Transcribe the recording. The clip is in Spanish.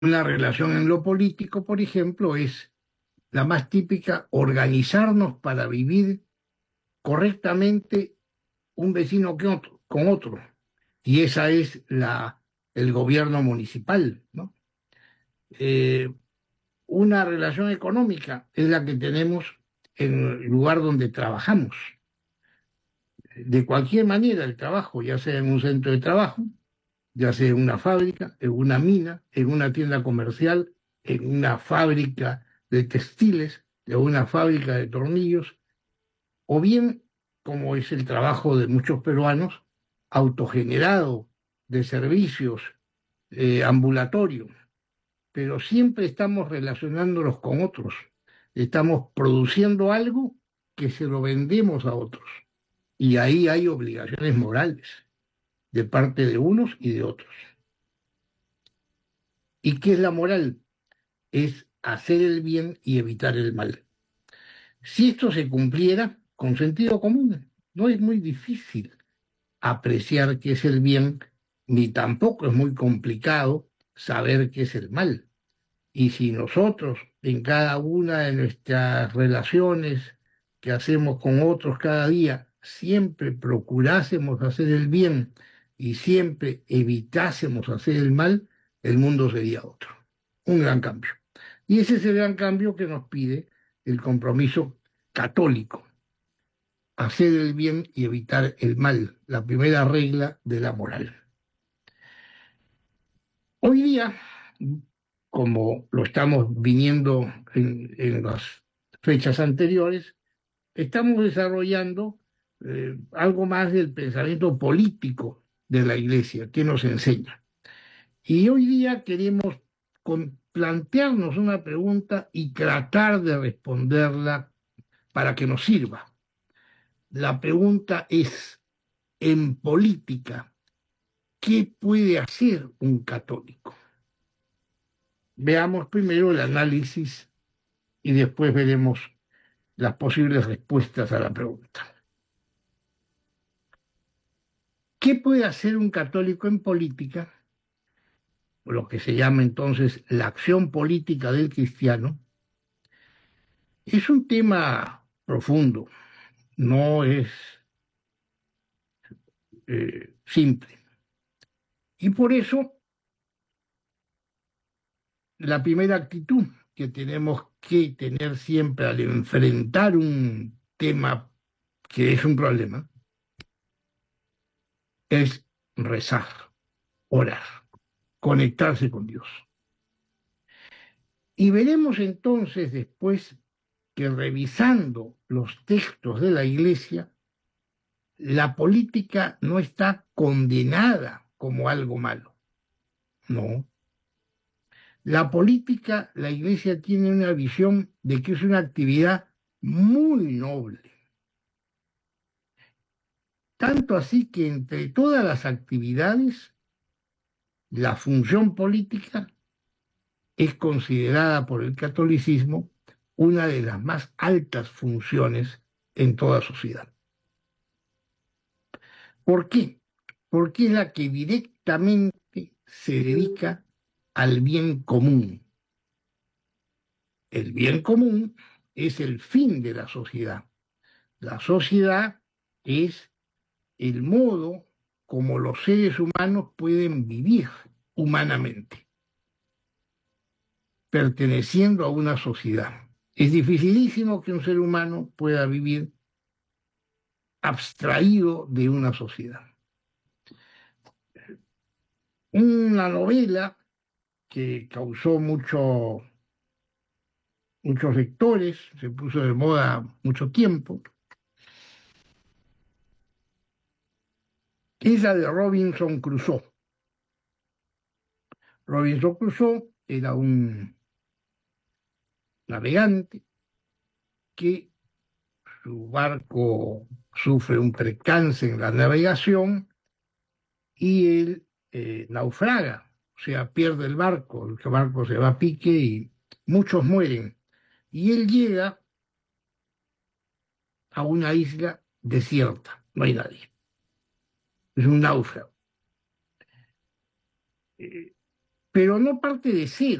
Una relación en lo político, por ejemplo, es la más típica: organizarnos para vivir correctamente un vecino que otro, con otro. Y esa es el gobierno municipal, ¿no? Eh, una relación económica es la que tenemos en el lugar donde trabajamos. De cualquier manera, el trabajo, ya sea en un centro de trabajo, ya sea en una fábrica, en una mina, en una tienda comercial, en una fábrica de textiles, en una fábrica de tornillos, o bien, como es el trabajo de muchos peruanos, autogenerado de servicios, ambulatorios, pero siempre estamos relacionándolos con otros. Estamos produciendo algo que se lo vendemos a otros. Y ahí hay obligaciones morales de parte de unos y de otros. ¿Y qué es la moral? Es hacer el bien y evitar el mal. Si esto se cumpliera con sentido común, no es muy difícil apreciar qué es el bien, ni tampoco es muy complicado saber qué es el mal. Y si nosotros en cada una de nuestras relaciones que hacemos con otros cada día, siempre procurásemos hacer el bien y siempre evitásemos hacer el mal, el mundo sería otro. Un gran cambio. Y ese es el gran cambio que nos pide el compromiso católico: hacer el bien y evitar el mal, la primera regla de la moral. Hoy día, como lo estamos viniendo en las fechas anteriores, estamos desarrollando algo más del pensamiento político de la Iglesia, que nos enseña. Y hoy día queremos plantearnos una pregunta y tratar de responderla para que nos sirva. La pregunta es: en política, ¿qué puede hacer un católico? Veamos primero el análisis y después veremos las posibles respuestas a la pregunta. ¿Qué puede hacer un católico en política? Lo que se llama entonces la acción política del cristiano. Es un tema profundo, no es simple. Y por eso la primera actitud que tenemos que tener siempre al enfrentar un tema que es un problema es rezar, orar, conectarse con Dios. Y veremos entonces después que, revisando los textos de la Iglesia, la política no está condenada como algo malo. No. La política, la Iglesia tiene una visión de que es una actividad muy noble. Tanto así que entre todas las actividades, la función política es considerada por el catolicismo una de las más altas funciones en toda sociedad. ¿Por qué? Porque es la que directamente se dedica al bien común. El bien común es el fin de la sociedad. La sociedad es el modo como los seres humanos pueden vivir humanamente, perteneciendo a una sociedad. Es dificilísimo que un ser humano pueda vivir abstraído de una sociedad. Una novela que causó muchos lectores, se puso de moda mucho tiempo, es la de Robinson Crusoe. Robinson Crusoe era un navegante que su barco sufre un percance en la navegación y él naufraga, o sea, pierde el barco se va a pique y muchos mueren. Y él llega a una isla desierta, no hay nadie, es un náufrago. pero no parte de cero.